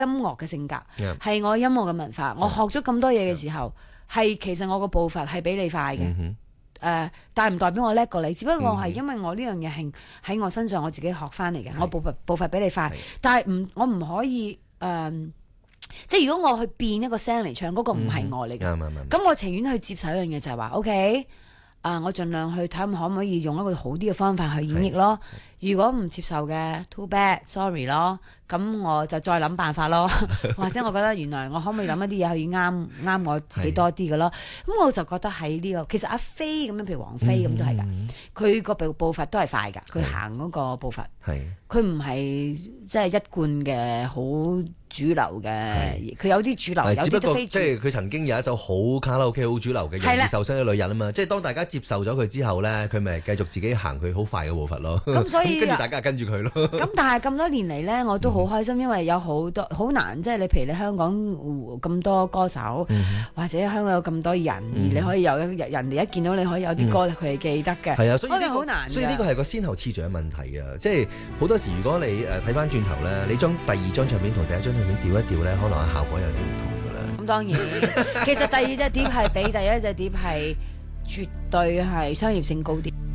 樂嘅性格，係我音樂嘅文化。我學咗咁多嘢嘅時候，係其實我個步伐係比你快嘅。但係唔代表我叻過你，只不過係因為我呢樣嘢係喺我身上我自己學翻嚟嘅，我步伐比你快，但係我唔可以即係如果我去變一個聲嚟唱，嗰個唔係我嚟嘅。咁我情願去接受一樣嘢，就係話 OK，我盡量去睇下可唔可以用一個好啲嘅方法去演繹咯。如果唔接受嘅 too bad，sorry 咯。咁我就再諗辦法咯，或者我覺得原來我可唔可以諗一啲嘢去啱我自己多啲嘅咯。咁我就覺得喺呢個其實阿飛咁樣，譬如王菲咁都係㗎，佢個步伐都係快㗎，佢行嗰個步伐，佢唔係即係一貫嘅好主流嘅，佢有啲主流，有啲都非主流。 即係佢曾經有一首好卡拉 OK 好主流嘅《人是受傷的女人》啊嘛，即係當大家接受咗佢之後咧，佢咪繼續自己行佢好快嘅步伐咯。 咁所以跟住大家跟住佢咯。咁但係咁多年嚟咧，我都好開心，因為有好多好難，即係你譬如你香港咁多歌手，或者香港有咁多人，而你可以有人哋一見到你可以有啲歌佢係記得嘅。 係啊，所以好難。 所以呢個係個先後次序嘅問題啊！即係好多時，如果你睇翻轉頭咧，你將第二張唱片同第一張唱片調一調咧，可能效果有啲唔同㗎啦。 咁當然，其實第二隻碟係比第一隻碟係絕對係商業性高啲。